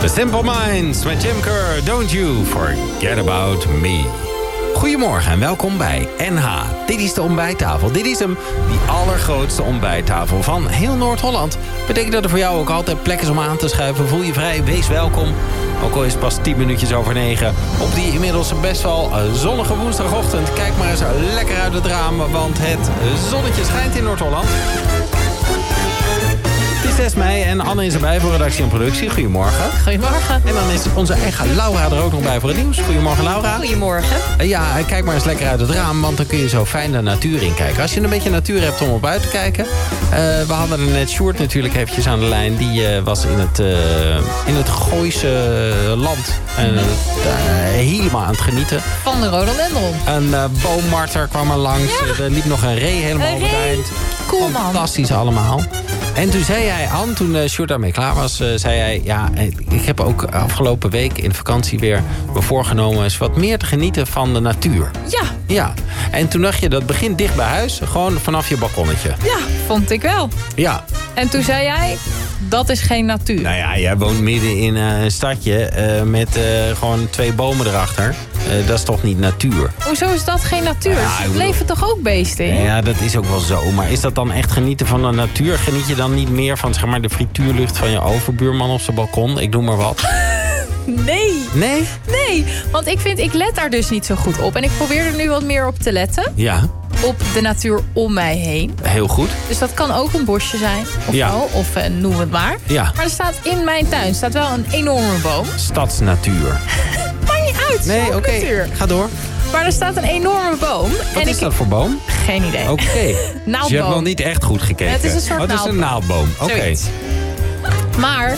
The Simple Minds met Jim Kerr. Don't you forget about me. Goedemorgen en welkom bij NH. Dit is de ontbijttafel. Dit is hem, die allergrootste ontbijttafel van heel Noord-Holland. Betekent dat er voor jou ook altijd plek is om aan te schuiven. Voel je vrij, wees welkom. Ook al is het pas 10 minuutjes over 9. Op die inmiddels best wel zonnige woensdagochtend. Kijk maar eens lekker uit het raam, want het zonnetje schijnt in Noord-Holland. Het is 6 mei en Anne is erbij voor redactie en productie. Goedemorgen. Goedemorgen. En dan is onze eigen Laura er ook nog bij voor het nieuws. Goedemorgen, Laura. Goedemorgen. Ja, kijk maar eens lekker uit het raam, want dan kun je zo fijn de natuur in kijken. Als je een beetje natuur hebt om op buiten te kijken. We hadden er net Sjoerd natuurlijk eventjes aan de lijn. Die was in het Gooise land. Helemaal aan het genieten. Van de rhododendron. Een boommarter kwam er langs. Ja. Er liep nog een ree helemaal Een op het ree. eind. Cool, man. Fantastisch allemaal. En toen zei hij aan, toen Sjoerd daarmee klaar was, zei hij... Ja, ik heb ook afgelopen week in vakantie weer me voorgenomen... eens wat meer te genieten van de natuur. Ja. Ja. En toen dacht je, dat begint dicht bij huis. Gewoon vanaf je balkonnetje. Ja, vond ik wel. Ja. En toen zei jij, dat is geen natuur. Nou ja, jij woont midden in een stadje met gewoon 2 bomen erachter. Dat is toch niet natuur? Hoezo is dat geen natuur? Ja, ik bedoel- Leven toch ook beesten in? Ja, dat is ook wel zo. Maar is dat dan echt genieten van de natuur? Geniet je dan niet meer van zeg maar, de frituurlucht van je overbuurman op zijn balkon? Ik noem maar wat. Nee. Nee? Nee, want ik let daar dus niet zo goed op. En ik probeer er nu wat meer op te letten. Ja, Op de natuur om mij heen. heel goed. Dus dat kan ook een bosje zijn. Of Ja. zo, of noem het maar. Ja, Maar er staat in mijn tuin staat wel een enorme boom. stadsnatuur. Maakt niet uit, Nee, zo'n oké. natuur. Ga door. Maar er staat een enorme boom. Wat is dat voor boom? Geen idee. Oké. Dus je hebt nog niet echt goed gekeken. Het is een soort Het is een naaldboom. Oké. Zoiets. Maar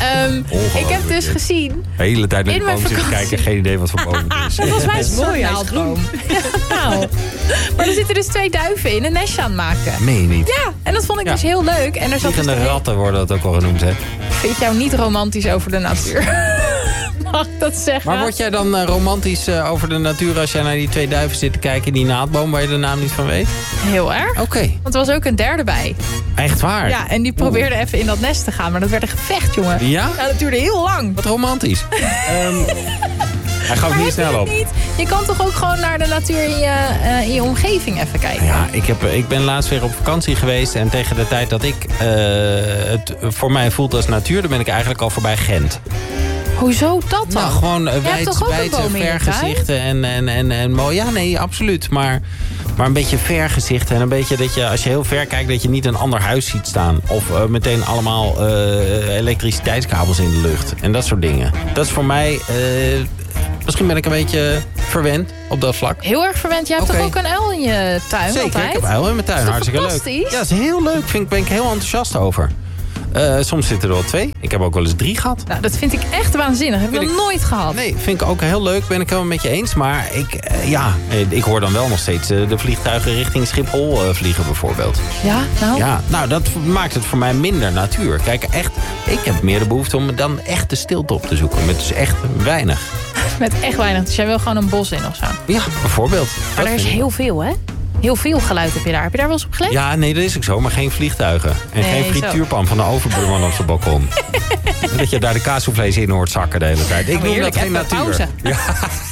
ik heb dus gezien... De hele tijd naar de In mijn boom zitten vakantie. kijken. Geen idee wat voor boom het is. Dat was mijn mooi, hij is naaldboom. Nou, maar er zitten dus 2 duiven in een nestje aan het maken. Meen je niet? Ja, en dat vond ik Ja. dus heel leuk. En er zat dus Vliegende ratten worden dat ook wel genoemd, hè? Ik vind jou niet romantisch over de natuur. Mag ik dat zeggen? Maar word jij dan romantisch over de natuur als jij naar die 2 duiven zit te kijken in die naaldboom waar je de naam niet van weet? Heel erg. Oké. Want er was ook een derde bij. Echt waar? Ja, en die probeerde even in dat nest te gaan. Maar dat werd een gevecht, jongen. Ja? Ja, dat duurde heel lang. Wat romantisch. Hij gaat Maar niet heb snel je op. het niet? Je kan toch ook gewoon naar de natuur in je omgeving even kijken? Ja, ik ben laatst weer op vakantie geweest. En tegen de tijd dat het voor mij voelt als natuur... dan ben ik eigenlijk al voorbij Gent. Hoezo dat dan? Nou, gewoon hebt toch ook een boom in je vergezichten en mooi. Ja, nee, absoluut. Maar een beetje vergezichten. En een beetje dat je, als je heel ver kijkt... dat je niet een ander huis ziet staan. Of meteen allemaal elektriciteitskabels in de lucht. En dat soort dingen. Dat is voor mij... misschien ben ik een beetje verwend op dat vlak. Heel erg verwend. Jij hebt Oké. toch ook een uil in je tuin? Zeker, altijd? ik heb uil in mijn tuin. Is dat Hartstikke leuk. fantastisch? Ja, dat is heel leuk. Ben ik heel enthousiast over. Soms zitten er wel 2. Ik heb ook wel eens 3 gehad. Nou, dat vind ik echt waanzinnig. Heb ik Vind nog nooit gehad. Nee, vind ik ook heel leuk. Ben ik helemaal met je eens. Maar ik hoor dan wel nog steeds de vliegtuigen richting Schiphol vliegen bijvoorbeeld. Ja, nou? Ja, nou dat maakt het voor mij minder natuur. Kijk, echt, ik heb meer de behoefte om dan echt de stilte op te zoeken. Met dus echt weinig. Met echt weinig. Dus jij wil gewoon een bos in of zo. Ja, bijvoorbeeld. Maar Dat er is vind ik. heel veel, hè? Heel veel geluid heb je daar. Heb je daar wel eens op gelet? Ja, nee, dat is ook zo. Maar geen vliegtuigen. En Nee, geen zo. frituurpan van de overbuurman op zijn balkon. Dat je daar de kaasvlees in hoort zakken de hele tijd. Ik noem dat heerlijk, geen even natuur. pauze. Ja.